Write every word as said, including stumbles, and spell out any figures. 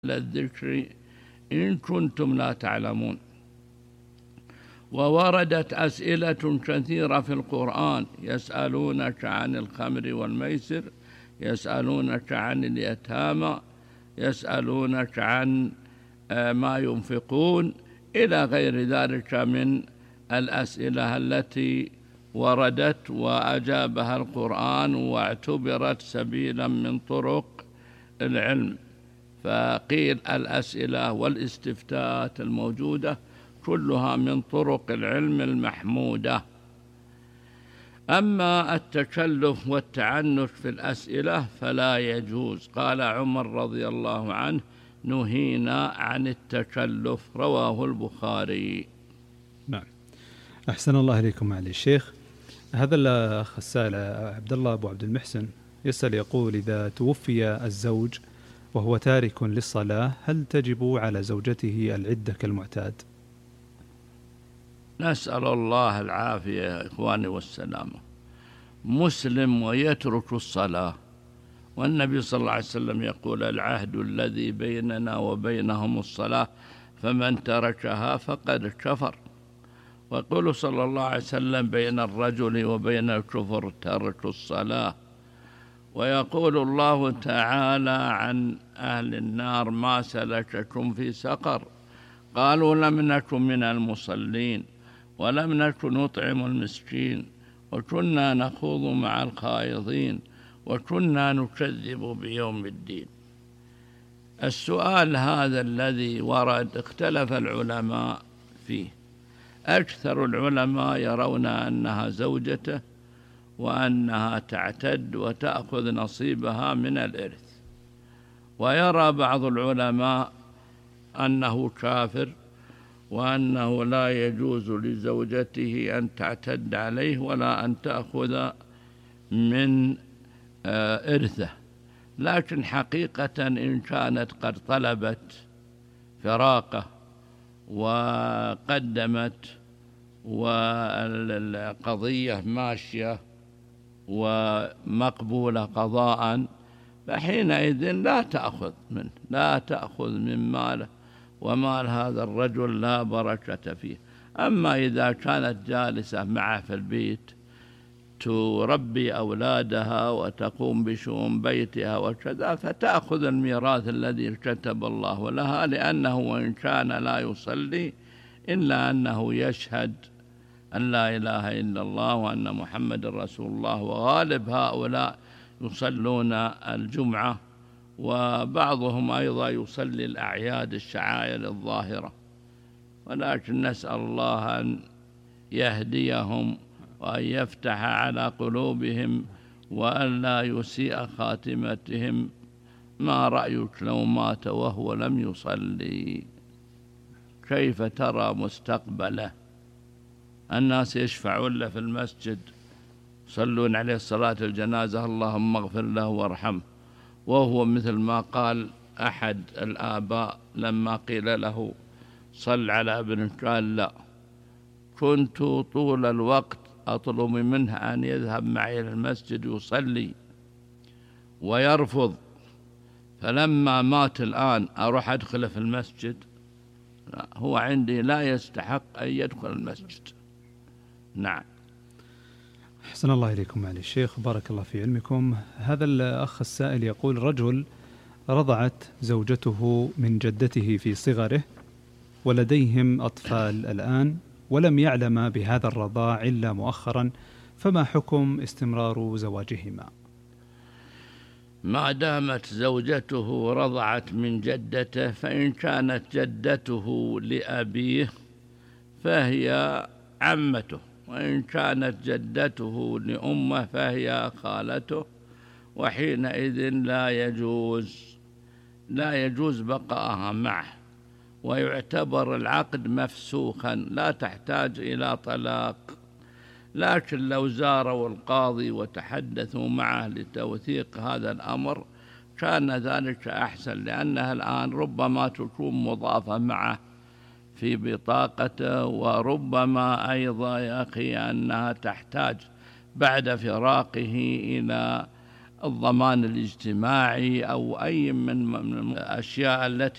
الذكر إن كنتم لا تعلمون. ووردت أسئلة كثيرة في القرآن، يسألونك عن الخمر والميسر، يسألونك عن اليتامى، يسألونك عن ما ينفقون، إلى غير ذلك من الأسئلة التي وردت وأجابها القرآن واعتبرت سبيلا من طرق العلم. فقيل الأسئلة والاستفتاءات الموجودة كلها من طرق العلم المحمودة. أما التكلف والتعنت في الأسئلة فلا يجوز. قال عمر رضي الله عنه: نهينا عن التكلف، رواه البخاري. نعم، أحسن الله إليكم معالي الشيخ. هذا الأخ السائل عبد الله أبو عبد المحسن يسأل يقول: إذا توفي الزوج وهو تارك للصلاة هل تجب على زوجته العدة كالمعتاد؟ نسأل الله العافية يا إخواني والسلامة. مسلم ويترك الصلاة، والنبي صلى الله عليه وسلم يقول: العهد الذي بيننا وبينهم الصلاة فمن تركها فقد كفر. ويقول صلى الله عليه وسلم: بين الرجل وبين الكفر ترك الصلاة. ويقول الله تعالى عن أهل النار: ما سلككم في سقر؟ قالوا: لم نكن من المصلين ولم نكن نطعم المسكين وكنا نخوض مع الخائضين وكنا نكذب بيوم الدين. السؤال هذا الذي ورد اختلف العلماء فيه. أكثر العلماء يرون أنها زوجته وأنها تعتد وتأخذ نصيبها من الإرث، ويرى بعض العلماء أنه كافر وأنه لا يجوز لزوجته أن تعتد عليه ولا أن تأخذ من إرثه. لكن حقيقة إن كانت قد طلبت فراقه وقدمت والقضية ماشية ومقبولة قضاء، فحينئذ لا تأخذ منه، لا تأخذ من ماله، ومال هذا الرجل لا بركة فيه. أما إذا كانت جالسة معه في البيت تربي أولادها وتقوم بشؤون بيتها وكذا، فتأخذ الميراث الذي كتب الله لها، لأنه وإن كان لا يصلي إلا أنه يشهد أن لا إله إلا الله وأن محمد رسول الله. وغالب هؤلاء يصلون الجمعة، وبعضهم أيضا يصلي الأعياد الشعائر الظاهرة. ولكن نسأل الله أن يهديهم وأن يفتح على قلوبهم وأن لا يسيء خاتمتهم. ما رأيك لو مات وهو لم يصلي؟ كيف ترى مستقبله؟ الناس يشفعون له في المسجد، يصلون عليه صلاة الجنازة: اللهم اغفر له وارحمه، وهو مثل ما قال أحد الآباء لما قيل له: صل على ابنك، قال: لا، كنت طول الوقت أطلب منه أن يذهب معي إلى المسجد يصلي ويرفض، فلما مات الآن أروح أدخل في المسجد؟ لا، هو عندي لا يستحق أن يدخل المسجد. نعم. أحسن الله إليكم معالي الشيخ، بارك الله في علمكم. هذا الأخ السائل يقول: رجل رضعت زوجته من جدته في صغره ولديهم أطفال الآن ولم يعلم بهذا الرضاع إلا مؤخرا، فما حكم استمرار زواجهما؟ ما دامت زوجته رضعت من جدته، فإن كانت جدته لأبيه فهي عمته، وإن كانت جدته لأمه فهي خالته، وحينئذ لا يجوز لا يجوز بقاءها معه، ويعتبر العقد مفسوخا، لا تحتاج إلى طلاق. لكن لو زاروا القاضي وتحدثوا معه لتوثيق هذا الأمر كان ذلك أحسن، لأنها الآن ربما تكون مضافة معه في بطاقته، وربما أيضا يا أخي أنها تحتاج بعد فراقه إلى الضمان الاجتماعي أو أي من الأشياء التي